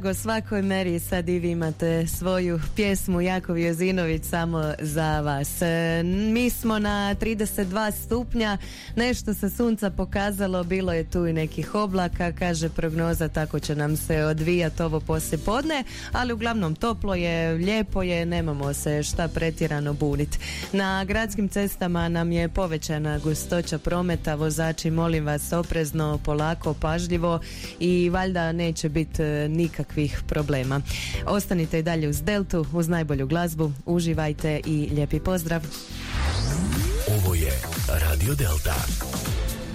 Svakoj meri sad i vi imate svoju pjesmu Jakov Jozinović samo za vas. Mi smo na 32 stupnja, nešto se sunca pokazalo, bilo je tu i nekih oblaka, kaže prognoza, tako će nam se odvijati ovo poslijepodne, ali uglavnom toplo je, lijepo je, nemamo se šta pretjerano buniti. Na gradskim cestama nam je povećana gustoća prometa, vozači molim vas oprezno, polako, pažljivo i valjda neće biti nikakvih problema. Ostanite i dalje uz Deltu, uz najbolju glazbu, uživajte i lijepi pozdrav. Ovo je Radio Delta.